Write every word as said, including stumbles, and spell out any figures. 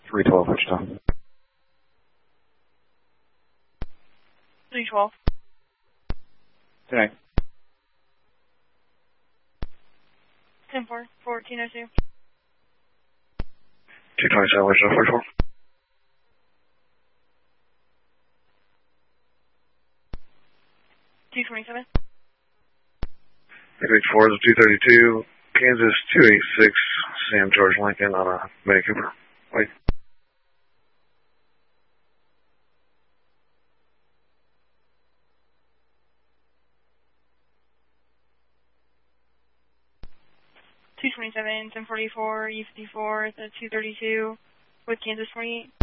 three twelve, Wichita. three twelve. Tonight. ten four, fourteen oh two. two twenty-seven, Wichita, four twelve. two twenty-seven. H four is two thirty-two, Kansas two eighty-six, Sam George Lincoln on a Mini Cooper. Wait. two twenty-seven, ten forty-four, E fifty-four, two thirty-two, with Kansas twenty-eight.